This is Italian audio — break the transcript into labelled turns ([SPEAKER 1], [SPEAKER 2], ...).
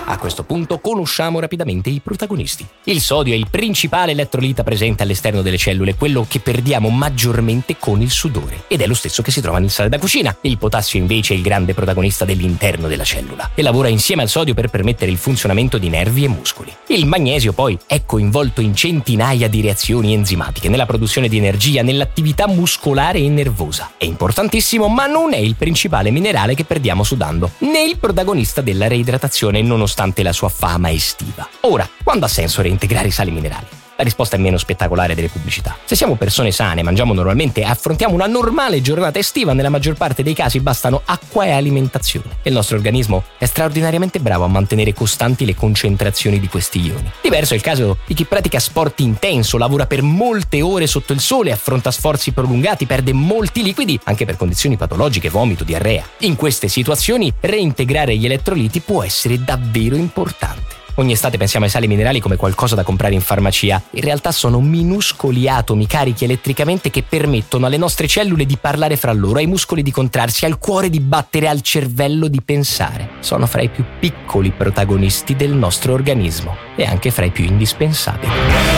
[SPEAKER 1] A questo punto conosciamo rapidamente i protagonisti. Il sodio è il principale elettrolita presente all'esterno delle cellule, quello che perdiamo maggiormente con il sudore, ed è lo stesso che si trova nel sale da cucina. Il potassio invece è il grande protagonista dell'interno della cellula e lavora insieme al sodio per permettere il funzionamento di nervi e muscoli. Il magnesio poi è coinvolto in centinaia di reazioni enzimatiche, nella produzione di energia, nell'attività muscolare e nervosa. È importantissimo, ma non è il principale minerale che perdiamo sudando, né il protagonista della reidratazione nonostante la sua fama estiva. Ora, quando ha senso reintegrare i sali minerali? La risposta è meno spettacolare delle pubblicità. Se siamo persone sane, mangiamo normalmente e affrontiamo una normale giornata estiva, nella maggior parte dei casi bastano acqua e alimentazione. E il nostro organismo è straordinariamente bravo a mantenere costanti le concentrazioni di questi ioni. Diverso è il caso di chi pratica sport intenso, lavora per molte ore sotto il sole, affronta sforzi prolungati, perde molti liquidi anche per condizioni patologiche, vomito, diarrea. In queste situazioni reintegrare gli elettroliti può essere davvero importante. Ogni estate pensiamo ai sali minerali come qualcosa da comprare in farmacia. In realtà sono minuscoli atomi carichi elettricamente che permettono alle nostre cellule di parlare fra loro, ai muscoli di contrarsi, al cuore di battere, al cervello di pensare. Sono fra i più piccoli protagonisti del nostro organismo e anche fra i più indispensabili.